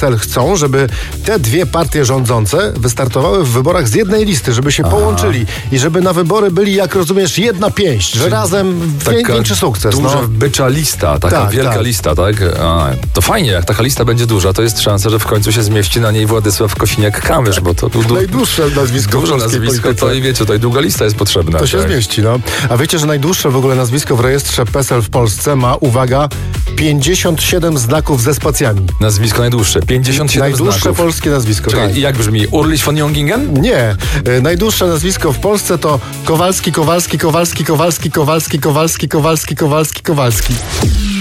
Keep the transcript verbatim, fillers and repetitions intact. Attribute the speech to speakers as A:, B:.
A: chcą, żeby te dwie partie rządzące wystartowały w wyborach z jednej listy, żeby się Aha. połączyli i żeby na wybory byli, jak rozumiesz, jedna pięść, że razem
B: taka
A: większy sukces.
B: Duża
A: no.
B: bycza lista, taka
A: tak,
B: wielka
A: tak.
B: lista, tak? A, to fajnie, jak taka lista będzie duża, to jest szansa, że w końcu się zmieści na niej Władysław Kosiniak-Kamysz, bo to du-
A: najdłuższe nazwisko
B: duże nazwisko, to i wiecie, tutaj długa lista jest potrzebna.
A: To się
B: tak?
A: zmieści, no. A wiecie, że najdłuższe w ogóle nazwisko w rejestrze P E S E L w Polsce ma, uwaga, pięćdziesiąt siedem znaków ze spacjami.
B: Nazwisko najdłuższe, pięćdziesiąt siedem
A: Najdłuższe
B: znaków.
A: polskie nazwisko.
B: Czekaj,
A: tak.
B: jak brzmi? Urlich von Jongingen?
A: Nie. E, najdłuższe nazwisko w Polsce to Kowalski, Kowalski, Kowalski, Kowalski, Kowalski, Kowalski, Kowalski, Kowalski, Kowalski.